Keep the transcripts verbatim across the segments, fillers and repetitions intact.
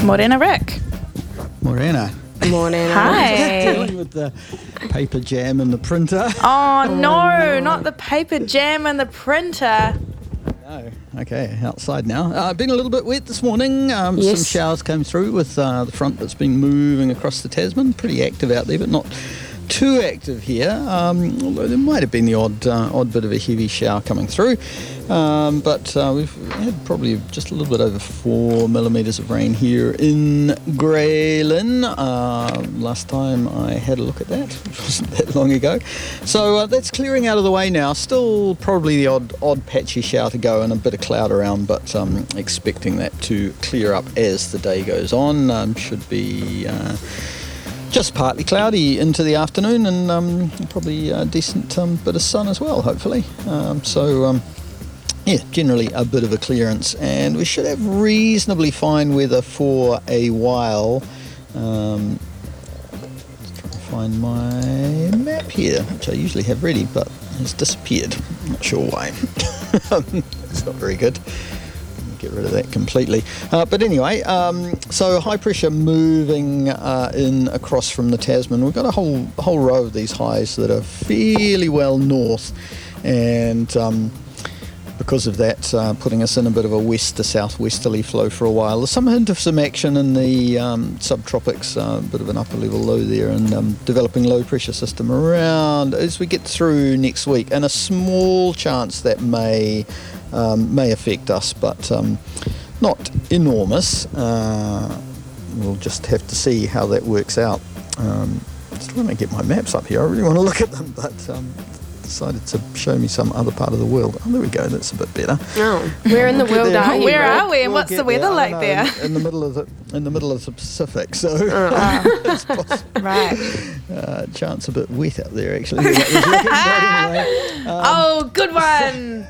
Morena Rick. Morena. Morning. Hi. Dealing with the paper jam and the printer. Oh, no, not the paper jam and the printer. No. Okay, outside now. Uh, been a little bit wet this morning. Um, Yes. Some showers came through with uh, the front that's been moving across the Tasman. Pretty active out there, but not too active here. Um, although there might have been the odd uh, odd bit of a heavy shower coming through. Um, but uh, we've had probably just a little bit over four millimetres of rain here in Graylin. Uh, last time I had a look at that, which wasn't that long ago. So uh, that's clearing out of the way now. Still probably the odd odd patchy shower to go and a bit of cloud around, but um, expecting that to clear up as the day goes on. Um, should be uh, just partly cloudy into the afternoon, and um, probably a decent um, bit of sun as well, hopefully. Um, so... Um, Yeah, generally a bit of a clearance, and we should have reasonably fine weather for a while. Um, just trying to find my map here, which I usually have ready, but has disappeared. I'm not sure why. It's not very good. Get rid of that completely. Uh, but anyway, um, so high pressure moving uh, in across from the Tasman. We've got a whole whole row of these highs that are fairly well north, and um, because of that, uh, putting us in a bit of a west to southwesterly flow for a while. There's some hint of some action in the um, subtropics, a uh, bit of an upper level low there, and um, developing low pressure system around as we get through next week, and a small chance that may um, may affect us, but um, not enormous. Uh, we'll just have to see how that works out. Um, just trying to get my maps up here. I really want to look at them, but um, decided to show me some other part of the world. Oh, there we go. That's a bit better. Oh, where in the We'll world get there. are you? Where Rick? are we, and We'll what's get the weather there. I like don't there? know, in, in the middle of the in the middle of the Pacific, so it's possible. Right. Uh, chance a bit wet up there actually. That was looking, but anyway. Um, Oh, good one.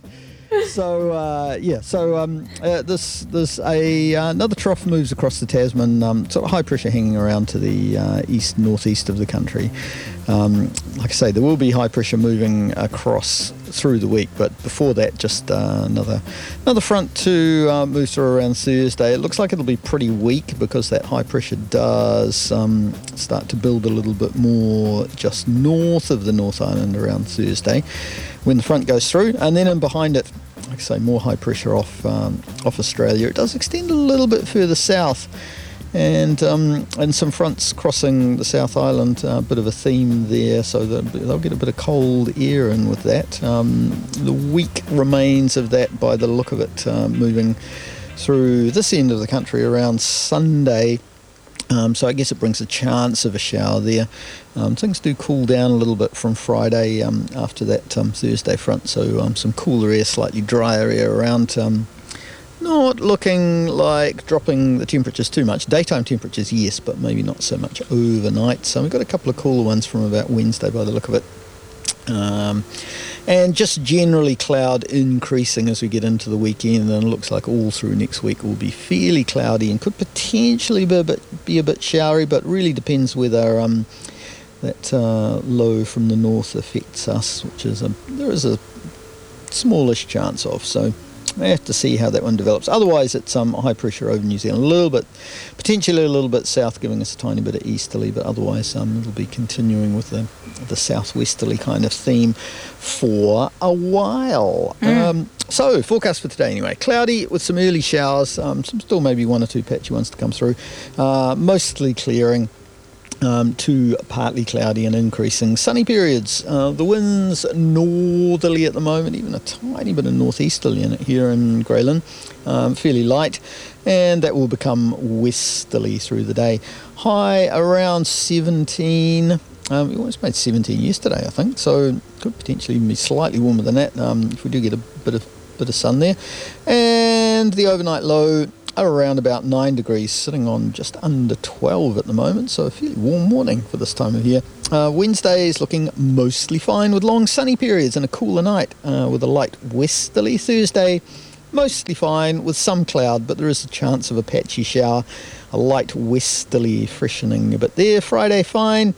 So uh, yeah, so um, uh, this this a uh, another trough moves across the Tasman, um, sort of high pressure hanging around to the uh, east northeast of the country. Um, like I say, there will be high pressure moving across through the week, but before that, just uh, another another front to uh, move through around Thursday. It looks like it'll be pretty weak because that high pressure does um, start to build a little bit more just north of the North Island around Thursday when the front goes through, and then in behind it, like I say, more high pressure off um, off Australia. It does extend a little bit further south, and um, and some fronts crossing the South Island. A uh, bit of a theme there, so they'll, they'll get a bit of cold air in with that. Um, the weak remains of that, by the look of it, uh, moving through this end of the country around Sunday. Um, so I guess it brings a chance of a shower there. Um, things do cool down a little bit from Friday um, after that um, Thursday front, so um, some cooler air, slightly drier air around. Um, not looking like dropping the temperatures too much. Daytime temperatures, yes, but maybe not so much overnight. So we've got a couple of cooler ones from about Wednesday by the look of it. Um, and just generally cloud increasing as we get into the weekend, and it looks like all through next week will be fairly cloudy and could potentially be a bit, be a bit showery, but really depends whether um, that uh, low from the north affects us, which is a, there is a smallish chance of. So we have to see how that one develops. Otherwise, it's um, high pressure over New Zealand, a little bit, potentially a little bit south, giving us a tiny bit of easterly, but otherwise um, it'll be continuing with the, the southwesterly kind of theme for a while. Mm. Um, so, forecast for today anyway. Cloudy with some early showers, um, some still maybe one or two patchy ones to come through. Uh, mostly clearing. Um, to partly cloudy and increasing sunny periods. Uh, the wind's northerly at the moment, even a tiny bit of northeasterly in it here in Graylin, um, fairly light, and that will become westerly through the day. High around seventeen. Um, we almost made seventeen yesterday, I think, so could potentially be slightly warmer than that um, if we do get a bit of bit of sun there. And the overnight low around about nine degrees, sitting on just under twelve at the moment, so a fairly warm morning for this time of year. Uh, Wednesday is looking mostly fine with long sunny periods and a cooler night uh, with a light westerly. Thursday, mostly fine with some cloud, but there is a chance of a patchy shower, a light westerly freshening a bit there. Friday, fine,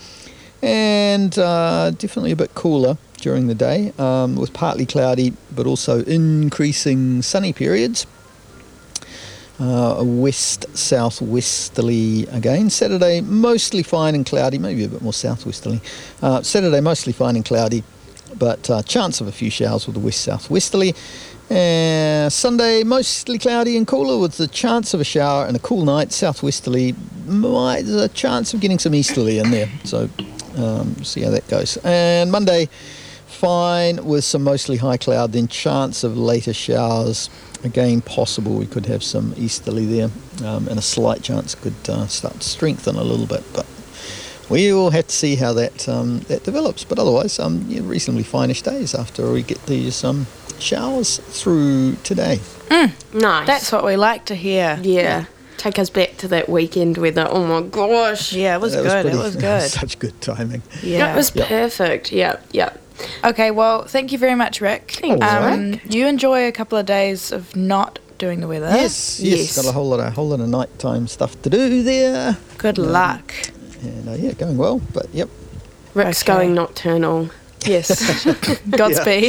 and uh, definitely a bit cooler during the day um, with partly cloudy, but also increasing sunny periods. Uh, west southwesterly again. Saturday mostly fine and cloudy, maybe a bit more southwesterly. Uh, Saturday mostly fine and cloudy, but uh, chance of a few showers with the west southwesterly. Uh, Sunday mostly cloudy and cooler with the chance of a shower and a cool night. Southwesterly, might, there's a chance of getting some easterly in there. So um, see how that goes. And Monday fine with some mostly high cloud, then chance of later showers. Again, possible we could have some easterly there, um, and a slight chance it could uh, start to strengthen a little bit, but we will have to see how that um, that develops. But otherwise, um, yeah, reasonably fine-ish days after we get these um, showers through today. Nice. That's what we like to hear. yeah. Take us back to that weekend weather. Oh my gosh. Yeah, it was That good. pretty- it was good. Such good timing. Yeah. It was Yep. perfect. Yeah, yeah. Okay, well, thank you very much, Rick. Thanks, um, Rick. You enjoy a couple of days of not doing the weather. Yes, yes, Yes. got a whole lot of whole lot of nighttime stuff to do there, Good luck. and uh, yeah, going well. But yep, Rick's Okay. going nocturnal. Yes. Godspeed.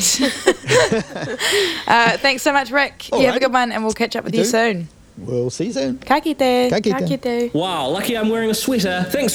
uh, thanks so much, Rick. All you have a right. good one, and we'll catch up with You you too. soon. we'll see you soon. Ka kite. Ka kite. Ka kite. Wow, lucky I'm wearing a sweater. Thanks,